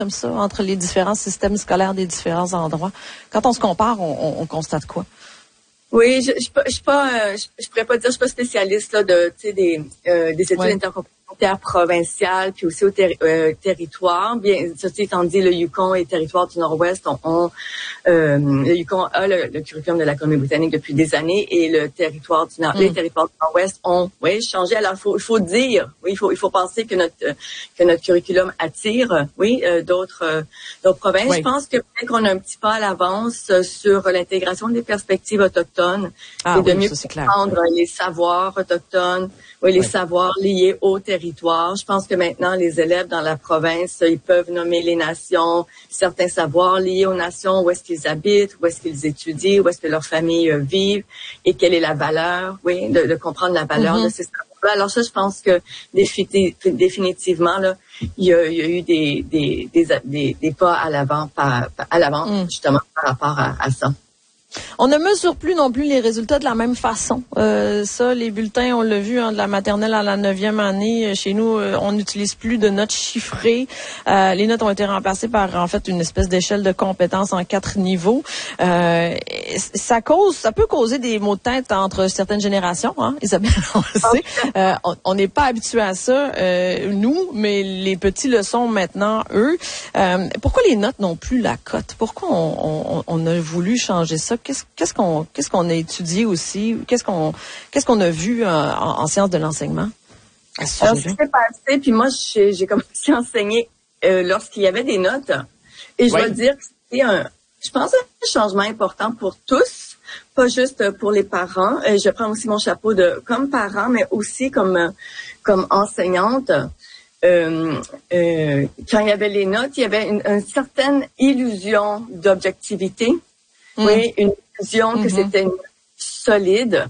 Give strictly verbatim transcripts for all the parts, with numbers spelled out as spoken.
comme ça entre les différents systèmes scolaires des différents endroits. Quand on se compare, on, on, on constate quoi? Oui, je, je, je suis pas, euh, je, je pourrais pas dire, je suis pas spécialiste là de, tu sais, des, euh, des études ouais. intercommunautaires provinciales, puis aussi au terri- euh, territoire. Bien, ceci étant dit, le Yukon et le territoire du Nord-Ouest ont, ont euh, le Yukon a le, le curriculum de la Colombie-Britannique depuis des années, et le territoire du Nord, mm. les territoires du Nord-Ouest ont, oui, changé. Alors, il faut, il faut dire, oui, il faut, il faut penser que notre, euh, que notre curriculum attire, oui, euh, d'autres, euh, d'autres provinces. Oui. Je pense que peut-être qu'on a un petit pas à l'avance euh, sur l'intégration des perspectives autochtones. Ah, et de oui, mieux ça, comprendre les savoirs autochtones, oui, les oui. savoirs liés au territoire. Je pense que maintenant, les élèves dans la province, ils peuvent nommer les nations, certains savoirs liés aux nations, où est-ce qu'ils habitent, où est-ce qu'ils étudient, où est-ce que leurs familles euh, vivent, et quelle est la valeur, oui, de, de comprendre la valeur mm-hmm. de ces savoirs. Alors ça, je pense que définitivement, là, il y a, il y a eu des, des, des, des, des pas à l'avant, par, à l'avant, mm. justement, par rapport à, à ça. On ne mesure plus non plus les résultats de la même façon. Euh, ça, les bulletins, on l'a vu, hein, de la maternelle à la neuvième année. Chez nous, euh, on n'utilise plus de notes chiffrées. Euh, les notes ont été remplacées par, en fait, une espèce d'échelle de compétences en quatre niveaux. Euh, ça cause, ça peut causer des maux de tête entre certaines générations, hein, Isabelle, on le sait. Euh, on n'est pas habitué à ça, euh, nous, mais les petits le sont maintenant, eux. Euh, pourquoi les notes n'ont plus la cote? Pourquoi on, on, on a voulu changer ça? Qu'est-ce, qu'est-ce qu'on, qu'est-ce qu'on a étudié aussi? Qu'est-ce qu'on, qu'est-ce qu'on a vu en, en, en sciences de l'enseignement? Alors, ce qui s'est passé, puis moi, j'ai, j'ai commencé à enseigner euh, lorsqu'il y avait des notes. Et je oui. dois dire que c'était un, je pense, un changement important pour tous, pas juste pour les parents. Et je prends aussi mon chapeau de comme parent, mais aussi comme comme enseignante. Euh, euh, quand il y avait les notes, il y avait une, une certaine illusion d'objectivité. Mmh. Oui, une illusion que mmh. c'était une solide.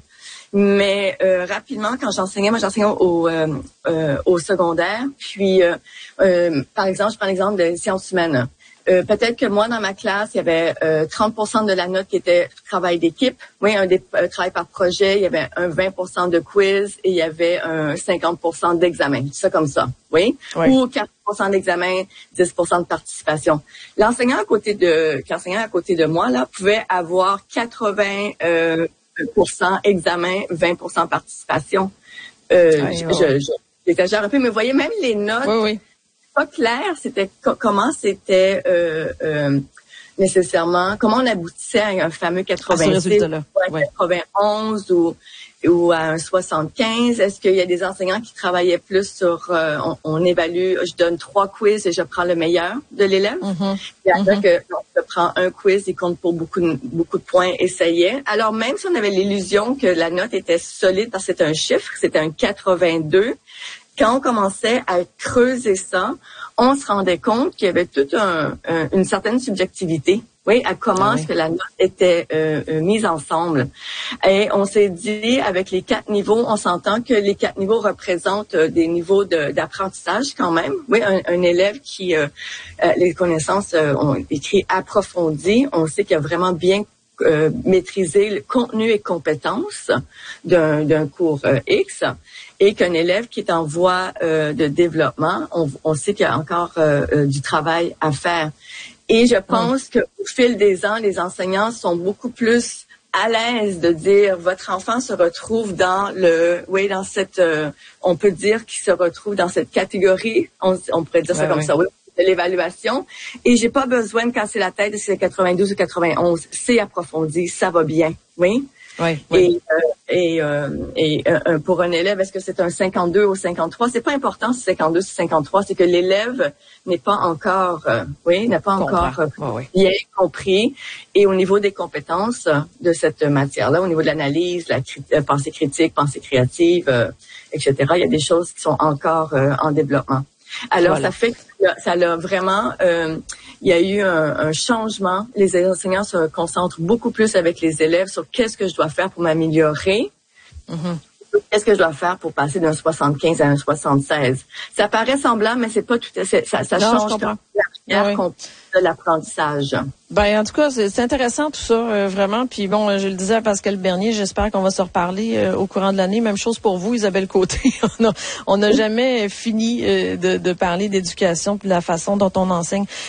Mais euh, rapidement, quand j'enseignais, moi j'enseignais au, euh, euh, au secondaire. Puis, euh, euh, par exemple, je prends l'exemple des sciences humaines. Euh, peut-être que moi, dans ma classe, il y avait euh, trente pour cent de la note qui était travail d'équipe. Oui, un des, euh, travail par projet. Il y avait un vingt pour cent de quiz et il y avait un cinquante pour cent d'examen. Ça comme ça, oui. oui. Ou quatre pour cent d'examen, dix pour cent de participation. L'enseignant à côté de, l'enseignant à côté de moi là pouvait avoir quatre-vingts euh, pour cent examen, vingt pour cent participation. Euh, oui, je, oui. je, je, j'exagère un peu, mais vous voyez même les notes. Oui, oui. Pas clair, c'était co- comment c'était euh, euh, nécessairement, comment on aboutissait à un fameux quatre-vingt-six, à ou un quatre-vingt-onze ou, ou à un soixante-quinze. Est-ce qu'il y a des enseignants qui travaillaient plus sur, euh, on, on évalue, je donne trois quiz et je prends le meilleur de l'élève. Mm-hmm. Il y en a mm-hmm. que non, je prends un quiz, il compte pour beaucoup de, beaucoup de points, essayait. Alors même si on avait l'illusion que la note était solide parce que c'était un chiffre, c'était un quatre-vingt-deux, quand on commençait à creuser ça, on se rendait compte qu'il y avait toute un, un, une certaine subjectivité, oui, à comment ah oui. est-ce que la note était euh, euh, mise ensemble. Et on s'est dit, avec les quatre niveaux, on s'entend que les quatre niveaux représentent euh, des niveaux de, d'apprentissage quand même. Oui, un, un élève qui, euh, euh, les connaissances euh, ont écrit approfondies, on sait qu'il a vraiment bien Euh, maîtriser le contenu et compétences d'un, d'un cours euh, X, et qu'un élève qui est en voie euh, de développement, on, on sait qu'il y a encore euh, euh, du travail à faire. Et je pense mmh. qu'au fil des ans, les enseignants sont beaucoup plus à l'aise de dire votre enfant se retrouve dans le, oui, dans cette, euh, on peut dire qu'il se retrouve dans cette catégorie, on, on pourrait dire ouais, ça comme ouais. ça, oui. de l'évaluation, et j'ai pas besoin de casser la tête si c'est quatre-vingt-douze ou quatre-vingt-onze. C'est approfondi, ça va bien, oui. Oui, oui. Et, euh, et, euh, et euh, pour un élève, est-ce que c'est un cinquante-deux ou cinquante-trois? C'est pas important si c'est cinquante-deux, si cinquante-trois, c'est que l'élève n'est pas encore, euh, oui, n'a pas encore euh, oh, oui. bien compris. Et au niveau des compétences de cette matière-là, au niveau de l'analyse, la crit- euh, pensée critique, pensée créative, euh, et cetera, il y a des choses qui sont encore euh, en développement. Alors, voilà. ça fait que ça l'a vraiment, euh, il y a eu un, un changement. Les enseignants se concentrent beaucoup plus avec les élèves sur qu'est-ce que je dois faire pour m'améliorer. Mm-hmm. Qu'est-ce que je dois faire pour passer d'un soixante-quinze à un soixante-seize. Ça paraît semblant, mais c'est pas tout à fait, ça, ça non, change la manière oui. de l'apprentissage. Ben, en tout cas, c'est, c'est intéressant tout ça, euh, vraiment. Puis bon, je le disais à Pascal Bernier, j'espère qu'on va se reparler euh, au courant de l'année. Même chose pour vous, Isabelle Côté. on a, on n'a jamais fini euh, de, de parler d'éducation puis de la façon dont on enseigne.